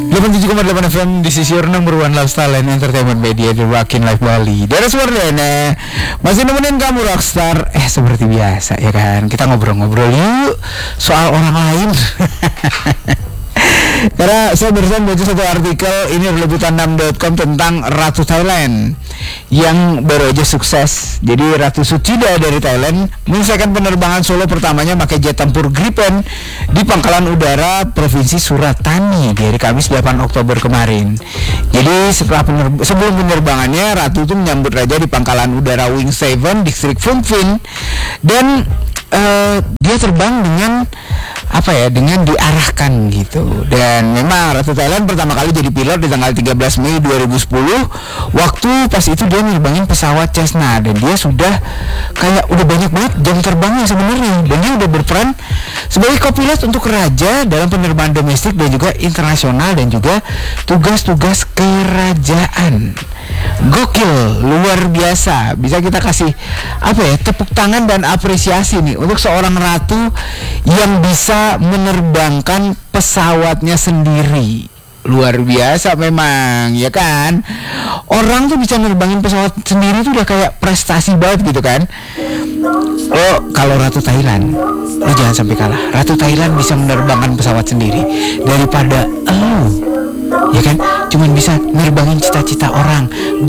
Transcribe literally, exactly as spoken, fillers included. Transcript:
delapan puluh tujuh koma delapan F M, this is your number one lifestyle and entertainment media, The Rockin' Life Bali. Dari Suwardana masih nemenin kamu Rockstar. Eh seperti biasa ya kan, kita ngobrol-ngobrol yuk soal orang lain. Karena saya barusan baca satu artikel ini dari liputan enam dot com tentang Ratu Thailand yang baru aja sukses. Jadi Ratu Suchida dari Thailand menyelesaikan penerbangan solo pertamanya pakai jet tempur Gripen di Pangkalan Udara Provinsi Surat Thani di hari Kamis delapan Oktober kemarin. Jadi setelah penerb- sebelum penerbangannya, Ratu itu menyambut raja di Pangkalan Udara Wing tujuh distrik Phum Vinh, dan uh, dia terbang dengan apa ya, dengan diarahkan gitu. Dan memang Ratu Thailand pertama kali jadi pilot di tanggal tiga belas Mei dua ribu sepuluh. Waktu pas itu dia nerbangin pesawat Cessna, dan dia sudah kayak udah banyak banget jam terbangnya sebenarnya, dan dia udah berperan sebagai kopilot untuk raja dalam penerbangan domestik dan juga internasional, dan juga tugas-tugas kerajaan. Gokil, luar biasa. Bisa kita kasih apa ya, tepuk tangan dan apresiasi nih untuk seorang ratu yang bisa menerbangkan pesawatnya sendiri. Luar biasa memang, ya kan? Orang tuh bisa nerbangin pesawat sendiri tuh udah kayak prestasi banget gitu kan. Oh, kalau Ratu Thailand, lu jangan sampai kalah. Ratu Thailand bisa menerbangkan pesawat sendiri daripada oh, ya kan, cuman bisa nerbangin cita-cita orang.